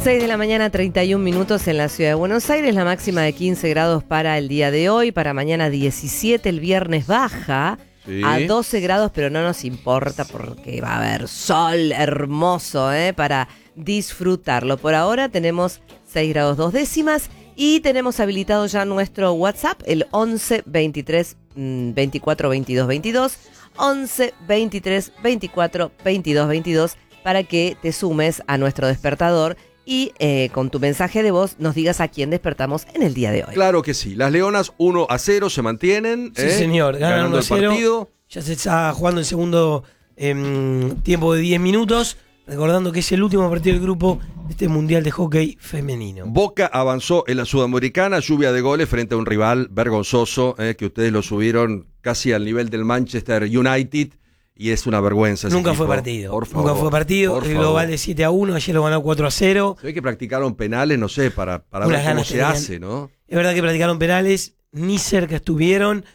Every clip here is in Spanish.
6 de la mañana, 31 minutos en la ciudad de Buenos Aires, la máxima de 15 grados para el día de hoy, para mañana 17, el viernes baja a 12 grados, pero no nos importa porque va a haber sol hermoso para disfrutarlo. Por ahora tenemos 6 grados 2 décimas y tenemos habilitado ya nuestro WhatsApp, el 11 23 24 22 22, 11 23 24 22 22, para que te sumes a nuestro despertador y con tu mensaje de voz nos digas a quién despertamos en el día de hoy. Claro que sí. Las Leonas 1-0 se mantienen. Sí, señor. Ganan ganando 1-0. el partido. Ya se está jugando el segundo tiempo de 10 minutos. Recordando que es el último partido del grupo de este Mundial de Hockey Femenino. Boca avanzó en la Sudamericana, lluvia de goles frente a un rival vergonzoso, que ustedes lo subieron casi al nivel del Manchester United. Y es una vergüenza. Nunca fue partido. Nunca fue partido. El global de 7-1, ayer lo ganó 4-0. Se ve que practicaron penales, no sé, para ver cómo se hace, ¿no? Es verdad que practicaron penales, ni cerca estuvieron.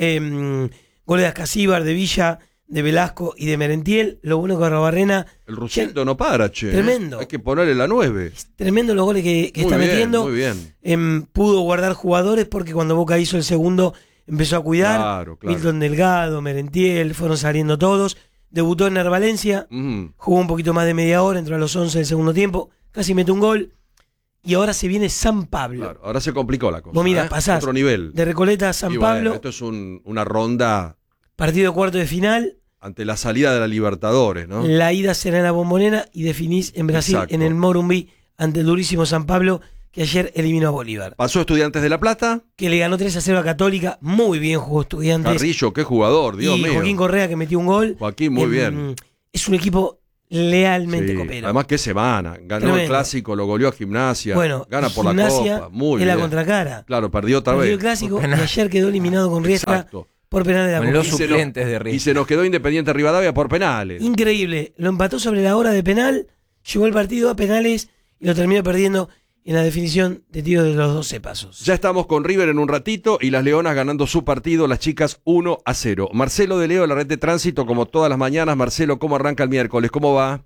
Goles de Ascasíbar, de Villa, de Velasco y de Merentiel. Lo bueno que Arrobarrena. El Rusito no para, che. Tremendo. Hay que ponerle la 9. Es tremendo los goles que está metiendo. Muy bien. Pudo guardar jugadores porque cuando Boca hizo el segundo empezó a cuidar. Claro. Milton Delgado, Merentiel, fueron saliendo todos. Debutó en Valencia, jugó un poquito más de media hora, entró a los 11 del segundo tiempo, casi mete un gol. Y ahora se viene San Pablo. Claro, ahora se complicó la cosa. Vos mira, pasás otro nivel. de Recoleta a San Pablo. Bueno, esto es una ronda. Partido de cuarto de final. Ante la salida de la Libertadores, ¿no? La ida será en la Bombonera y definís en Brasil, en el Morumbi, ante el durísimo San Pablo, que ayer eliminó a Bolívar. Pasó Estudiantes de La Plata. Que le ganó 3-0 a Católica. Muy bien jugó Estudiantes. Carrillo, qué jugador, Dios mío. Y Joaquín Correa, que metió un gol. Joaquín, muy bien. Es un equipo lealmente copero. Además, qué semana. Ganó Tremendo. El Clásico, lo goleó a Gimnasia. Bueno, gana por la Copa. Muy bien. En la contracara. Claro, perdió otra vez. El Clásico y ayer quedó eliminado con Riestra. Exacto. Por penales de Con los suplentes de Riestra. Y se nos quedó Independiente Rivadavia por penales. Increíble. Lo empató sobre la hora de penal. Llegó el partido a penales y lo terminó perdiendo en la definición de tiro de los 12 pasos. Ya estamos con River en un ratito y las Leonas ganando su partido, las chicas 1-0. Marcelo de Leo de la Red de Tránsito, como todas las mañanas. Marcelo, ¿cómo arranca el miércoles? ¿Cómo va?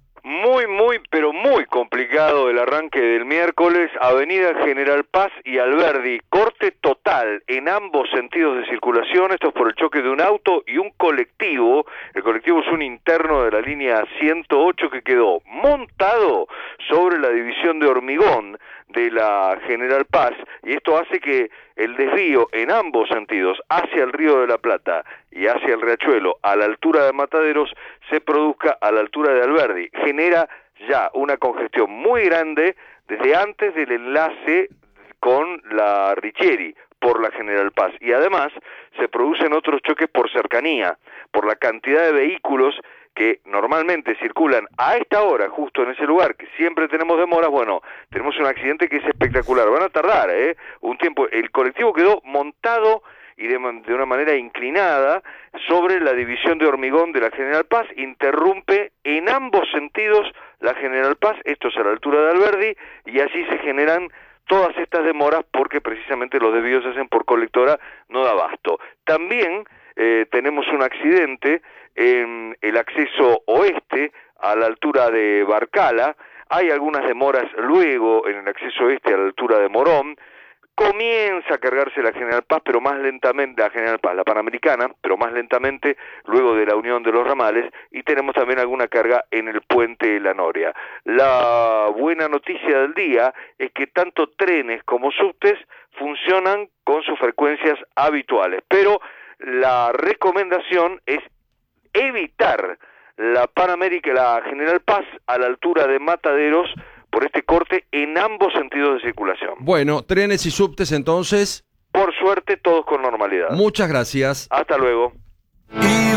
Pero muy complicado el arranque del miércoles. Avenida General Paz y Alberdi, corte total en ambos sentidos de circulación. Esto es por el choque de un auto y un colectivo. El colectivo es un interno de la línea 108 que quedó montado sobre la división de hormigón de la General Paz, y esto hace que el desvío en ambos sentidos, hacia el Río de la Plata y hacia el Riachuelo, a la altura de Mataderos, se produzca a la altura de Alberdi. Genera ya una congestión muy grande desde antes del enlace con la Richieri por la General Paz, y además se producen otros choques por cercanía, por la cantidad de vehículos que normalmente circulan a esta hora, justo en ese lugar, que siempre tenemos demoras. Bueno, tenemos un accidente que es espectacular. Van a tardar un tiempo. El colectivo quedó montado y de una manera inclinada sobre la división de hormigón de la General Paz, interrumpe en ambos sentidos la General Paz, esto es a la altura de Alberdi, y allí se generan todas estas demoras porque precisamente los desvíos se hacen por colectora, no da abasto. También tenemos un accidente en el acceso oeste a la altura de Barcala. Hay algunas demoras luego en el acceso oeste a la altura de Morón. Comienza a cargarse la General Paz, pero más lentamente, la General Paz, la Panamericana, pero más lentamente luego de la unión de los ramales, y tenemos también alguna carga en el puente La Noria. La buena noticia del día es que tanto trenes como subtes funcionan con sus frecuencias habituales, pero la recomendación es evitar la Panamérica, la General Paz a la altura de Mataderos por este corte en ambos sentidos de circulación. Bueno, trenes y subtes entonces. Por suerte, todos con normalidad. Muchas gracias. Hasta luego.